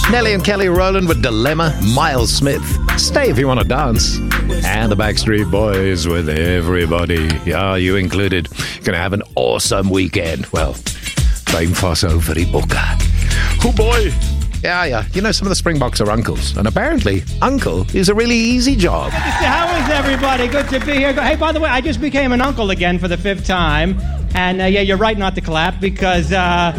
Nelly and Kelly Rowland with Dilemma. Miles Smith, Stay If You Want to Dance. And the Backstreet Boys with Everybody. Yeah, you included. Gonna have an awesome weekend. Well, time for so for the boca. Oh boy. Yeah. You know, some of the Springboks are uncles. And apparently, uncle is a really easy job. How is everybody? Good to be here. Hey, by the way, I just became an uncle again for the 5th time. And yeah, you're right not to clap because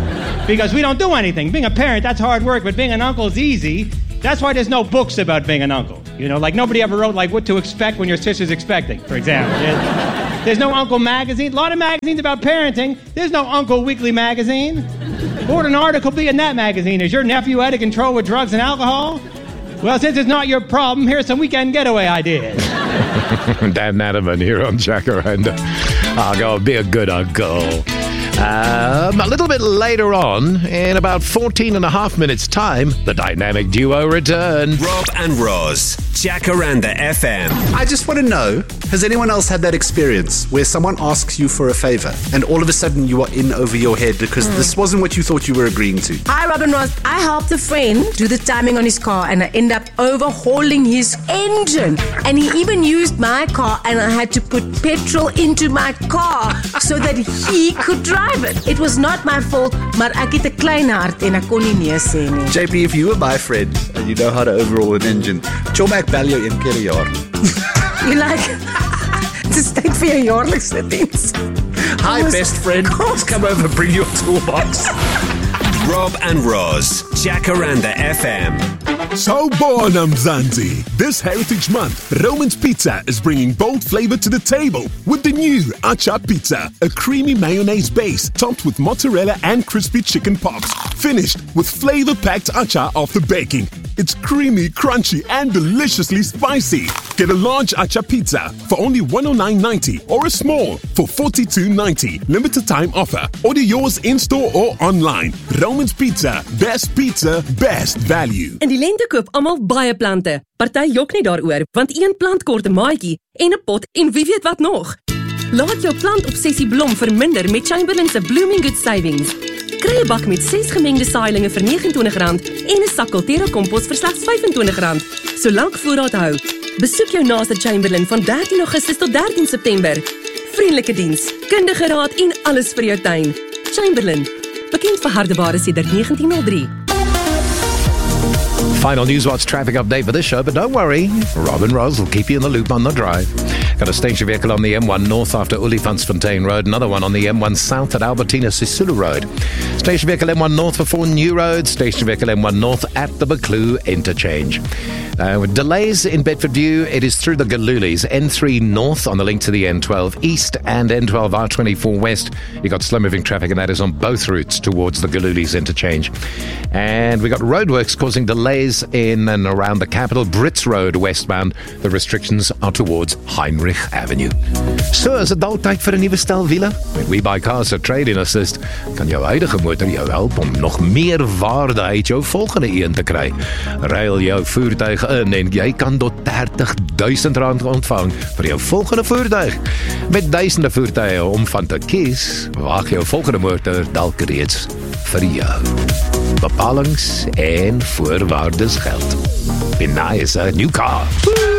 we don't do anything. Being a parent, that's hard work. But being an uncle is easy. That's why there's no books about being an uncle. You know, like nobody ever wrote like what to expect when your sister's expecting, for example. There's no Uncle magazine. A lot of magazines about parenting. There's no Uncle Weekly magazine. What would an article be in that magazine? Is your nephew out of control with drugs and alcohol? Well, since it's not your problem, here's some weekend getaway ideas. Dan Natterman here on Jacaranda. I'll go be a good uncle. A little bit later on, in about 14 and a half minutes' time, the dynamic duo returns. Rob and Roz, Jacaranda FM. I just want to know, has anyone else had that experience where someone asks you for a favor and all of a sudden you are in over your head because this wasn't what you thought you were agreeing to? Hi, Rob and Roz. I helped a friend do the timing on his car and I end up overhauling his engine. And he even used my car and I had to put petrol into my car so that he could drive it. It was not my fault, maar ek het 'n klein hart en ek kon nie nee sê nie. JP, if you were my friend and you know how to overhaul an engine, Chomac bel jou een keer 'n jaar. You like, dis tyd vir jou jaarlikse diens. Hi, best friend. Let's come over and bring your toolbox. Rob and Roz, Jacaranda FM. Sawubona Mzansi. This Heritage Month, Roman's Pizza is bringing bold flavor to the table with the new Acha Pizza, a creamy mayonnaise base topped with mozzarella and crispy chicken pops, finished with flavor-packed acha after baking. It's creamy, crunchy, and deliciously spicy. Get a large Acha Pizza for only $109.90 or a small for $42.90. Limited time offer. Order yours in-store or online. Roman's Pizza. Best value. In die lente koop almal baie plante. Party jok nie daaroor, want een plant kort 'n maatjie en 'n pot en wie weet wat nog. Laat jou plantobsessie blom verminder met Chamberlain se Blooming Good Savings. Kry 'n bak met 6 gemengde saailinge vir R29 en 'n sak Kultura kompos vir slegs R25. Solank voorraad hou. Besoek jou naaste Chamberlain van 13 Augustus tot 13 September. Vriendelike diens, kundige raad en alles vir jou tuin. Chamberlain, bekend vir harde ware sedert 1903. Final Newswatch traffic update for this show, but don't worry, Rob and Roz will keep you in the loop on the drive. Got a station vehicle on the M1 north after Olifantsfontein Road, another one on the M1 south at Albertina Sisulu Road. Station vehicle M1 north for 4 New Road, station vehicle M1 north at the Buccleuch interchange. With delays in Bedford View, it is through the Galulis, N3 north on the link to the N12 east and N12 R24 west. You've got slow-moving traffic, and that is on both routes towards the Galulis interchange. And we got roadworks causing delays in and around the capital, Brits Road westbound. The restrictions are towards Heinrich Avenue. So, is het dalk tyd vir 'n nuwe stel wiele? Met We Buy Cars se Trade-in Assist kan jou huidige motor jou help om nog meer waarde uit jou volgende een te kry. Ruil jou voertuig in en jy kan tot R30,000 ontvang vir jou volgende voertuig. Met duisende voertuie om van te kies, waag jou volgende motor dalk reeds vir jou. Bepalings en voorwaardes geld. Be nice, a new car. Woo!